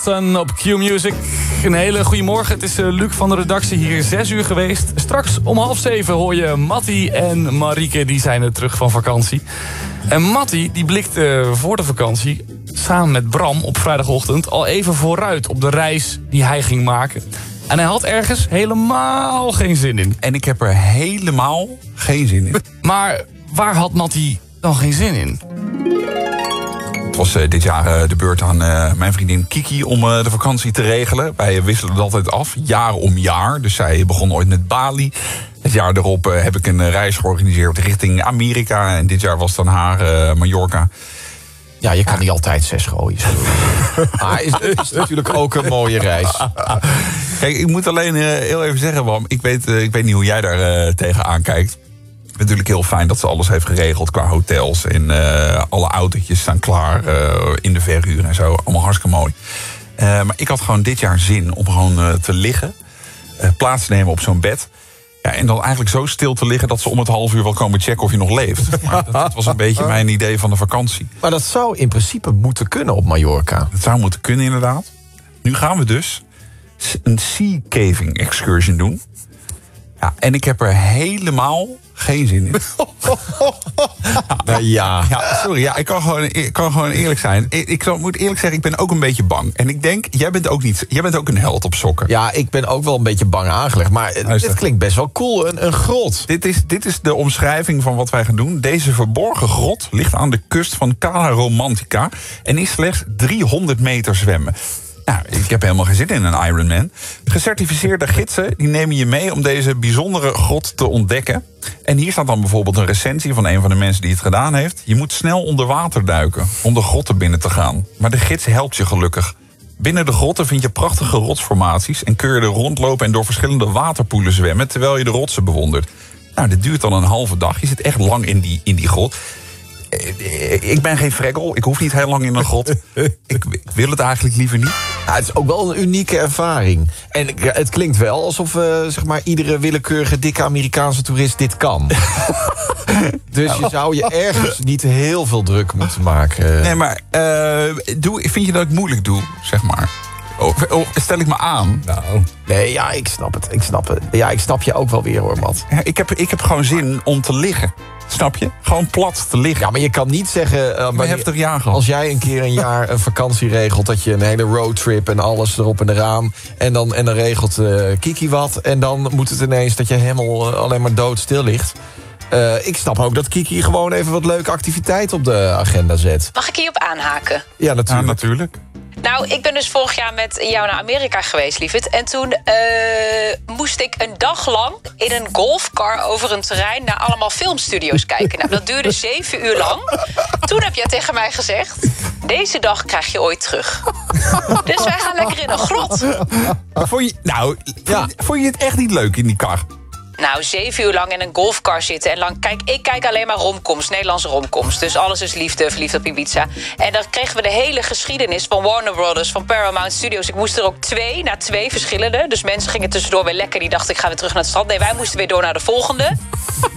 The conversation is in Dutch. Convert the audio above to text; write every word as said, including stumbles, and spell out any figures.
Sun op Q-Music. Een hele goede morgen. Het is uh, Luc van de redactie hier, zes uur geweest. Straks om half zeven hoor je Mattie en Marieke. Die zijn er terug van vakantie. En Mattie die blikt uh, voor de vakantie samen met Bram op vrijdagochtend al even vooruit op de reis die hij ging maken. En hij had ergens helemaal geen zin in. En ik heb er helemaal geen zin in. Maar waar had Mattie dan geen zin in? Het was uh, dit jaar uh, de beurt aan uh, mijn vriendin Kiki om uh, de vakantie te regelen. Wij wisselen het altijd af, jaar om jaar. Dus zij begon ooit met Bali. Het jaar erop uh, heb ik een uh, reis georganiseerd richting Amerika. En dit jaar was dan haar uh, Mallorca. Ja, je kan niet altijd zes gooien. Maar is, is natuurlijk ook een mooie reis. Kijk, ik moet alleen uh, heel even zeggen, Bram. Ik weet, uh, ik weet niet hoe jij daar uh, tegenaan kijkt. Het is natuurlijk heel fijn dat ze alles heeft geregeld qua hotels. En uh, alle autootjes staan klaar uh, in de verhuur en zo. Allemaal hartstikke mooi. Uh, maar ik had gewoon dit jaar zin om gewoon uh, te liggen. Uh, plaats te nemen op zo'n bed. Ja, en dan eigenlijk zo stil te liggen dat ze om het half uur wel komen checken of je nog leeft. Maar dat, dat was een beetje mijn idee van de vakantie. Maar dat zou in principe moeten kunnen op Mallorca. Dat zou moeten kunnen, inderdaad. Nu gaan we dus een sea caving excursion doen. Ja, en ik heb er helemaal geen zin in. Nou ja. ja, sorry, ja, ik, kan gewoon, ik kan gewoon eerlijk zijn. Ik, ik moet eerlijk zeggen, ik ben ook een beetje bang. En ik denk, jij bent ook, niet, jij bent ook een held op sokken. Ja, ik ben ook wel een beetje bang aangelegd. Maar dit klinkt best wel cool, een, een grot. Dit is, dit is de omschrijving van wat wij gaan doen. Deze verborgen grot ligt aan de kust van Cala Romantica en is slechts driehonderd meter zwemmen. Nou, ik heb helemaal geen zin in een Ironman. Gecertificeerde gidsen die nemen je mee om deze bijzondere grot te ontdekken. En hier staat dan bijvoorbeeld een recensie van een van de mensen die het gedaan heeft. Je moet snel onder water duiken om de grotten binnen te gaan. Maar de gids helpt je gelukkig. Binnen de grotten vind je prachtige rotsformaties en kun je er rondlopen en door verschillende waterpoelen zwemmen terwijl je de rotsen bewondert. Nou, dit duurt dan een halve dag. Je zit echt lang in die, in die grot. Ik ben geen fregel, ik hoef niet heel lang in een grot. ik, ik wil het eigenlijk liever niet. Ja, het is ook wel een unieke ervaring. En het klinkt wel alsof uh, zeg maar, iedere willekeurige dikke Amerikaanse toerist dit kan. Dus je zou je ergens niet heel veel druk moeten maken. Nee, maar uh, doe, vind je dat ik moeilijk doe, zeg maar? Of, of stel ik me aan? Nou. Nee, ja, ik snap het. Ik snap het. Ja, ik snap je ook wel weer, hoor, Matt. Ja, ik, heb, ik heb gewoon zin om te liggen. Snap je? Gewoon plat te liggen. Ja, maar je kan niet zeggen... Uh, maar heftig jaar gehad. Als jij een keer een jaar een vakantie regelt, dat je een hele roadtrip en alles erop en eraan. En dan, en dan regelt uh, Kiki wat. En dan moet het ineens dat je helemaal uh, alleen maar doodstil ligt. Uh, ik snap ook dat Kiki gewoon even wat leuke activiteiten op de agenda zet. Mag ik hierop aanhaken? Ja, natuurlijk. Ja, natuurlijk. Nou, ik ben dus vorig jaar met jou naar Amerika geweest, lieverd. En toen uh, moest ik een dag lang in een golfcar over een terrein naar allemaal filmstudio's kijken. Nou, dat duurde zeven uur lang. Toen heb jij tegen mij gezegd, deze dag krijg je ooit terug. Dus wij gaan lekker in een grot. Vond je, nou, ja. vond je het echt niet leuk in die kar? Nou, zeven uur lang in een golfcar zitten. En lang, kijk, ik kijk alleen maar romcoms, Nederlandse romcoms. Dus alles is liefde, verliefd op Ibiza. En dan kregen we de hele geschiedenis van Warner Brothers, van Paramount Studios. Ik moest er ook twee, naar twee verschillende. Dus mensen gingen tussendoor weer lekker. Die dachten, ik ga weer terug naar het strand. Nee, wij moesten weer door naar de volgende.